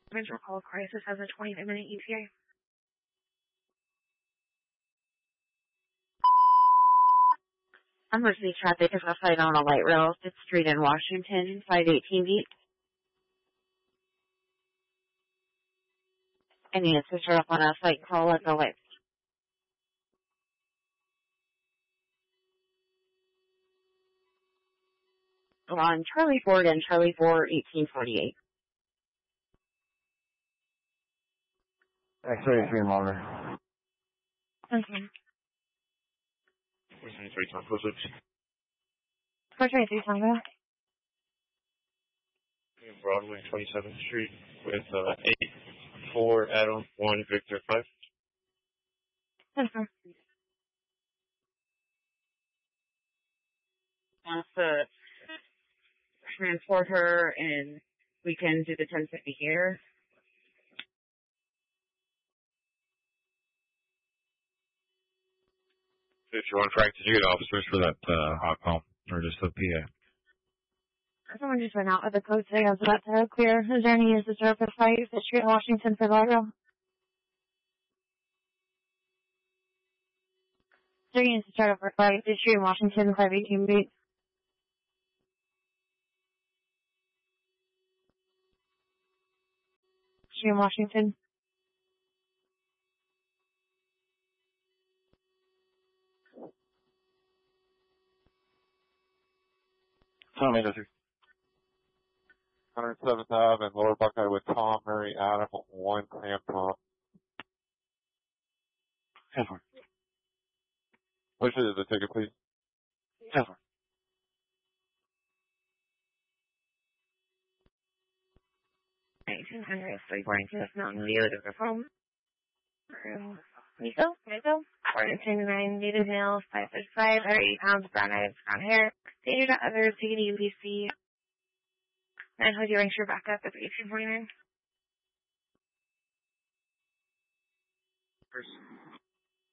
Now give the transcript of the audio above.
Major call crisis has a 20-minute ETA. Emergency traffic is outside on a light rail, 5th Street in Washington, 518 beat. I need to start up on a site call at the light. On Charlie Ford and Charlie 4, 1848. X-33 longer. Okay. 423 Tango, please. 423 Tango. Broadway, 27th Street, with 8-4 Adam 1 Victor 5. Okay. Wants to transport her, and we can do the 1050 here. If you want to track, did you get officers for that hot call, or just the PA? Someone just went out with the code today. I was about to clear. Is there any use to start up a fight at Street in Washington for light rail? Is there any use to start up a fight at Street in Washington, 518 beat? Street in Washington. Tom, 107th Ave and Lower Buckeye with Tom, Mary, Adam, 1 Sam, Tom. Henry. Which is the ticket, please? Henry. 1900, 342 Mountain View to the phone. Nico? 429 Native Male, 5'5", 30 pounds, brown eyes, brown hair. Stated to others, taking UBC. 900, ranks your backup at 1849. First.